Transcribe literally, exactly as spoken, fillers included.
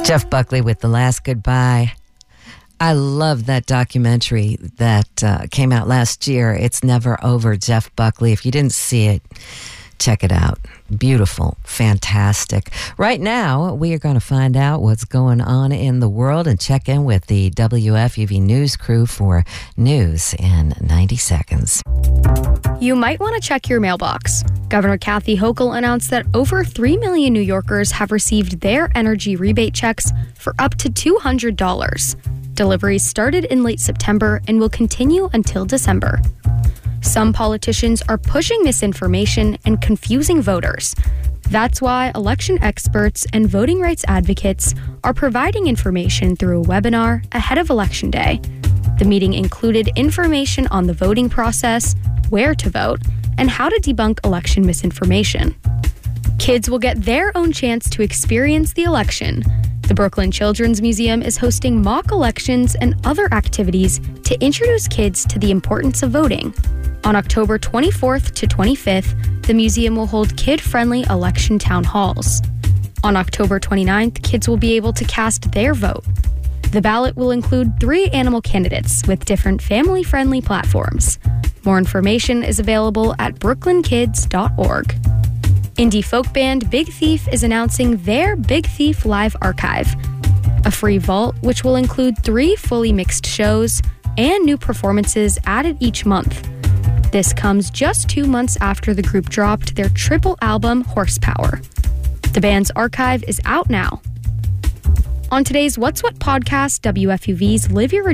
Jeff Buckley with The Last Goodbye. I love that documentary that uh, came out last year. It's Never Over, Jeff Buckley. If you didn't see it, check it out. Beautiful, fantastic. Right now, we are going to find out what's going on in the world and check in with the W F U V News crew for news in ninety seconds. You might want to check your mailbox. Governor Kathy Hochul announced that over three million New Yorkers have received their energy rebate checks for up to two hundred dollars. Deliveries started in late September and will continue until December. Some politicians are pushing misinformation and confusing voters. That's why election experts and voting rights advocates are providing information through a webinar ahead of Election Day. The meeting included information on the voting process, where to vote, and how to debunk election misinformation. Kids will get their own chance to experience the election. The Brooklyn Children's Museum is hosting mock elections and other activities to introduce kids to the importance of voting. On October twenty-fourth to twenty-fifth, the museum will hold kid-friendly election town halls. On October twenty-ninth, kids will be able to cast their vote. The ballot will include three animal candidates with different family-friendly platforms. More information is available at brooklyn kids dot org. Indie folk band Big Thief is announcing their Big Thief Live Archive, a free vault which will include three fully mixed shows and new performances added each month. This comes just two months after the group dropped their triple album, Horsepower. The band's archive is out now. On today's What's What podcast, W F U V's Live Your